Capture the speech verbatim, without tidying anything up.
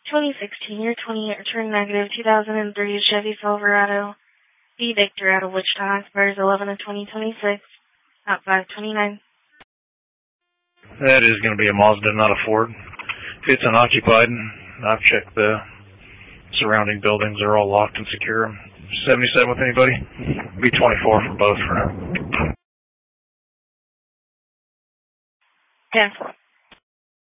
twenty sixteen, year twenty, return negative, two thousand three Chevy Silverado, B Victor out of Wichita, expires eleven of twenty twenty-six, out five twenty-nine. That is going to be a Mazda, not a Ford. It's unoccupied. I've checked the surrounding buildings. They're all locked and secure. seventy-seven with anybody? B twenty-four for both for now. ten four.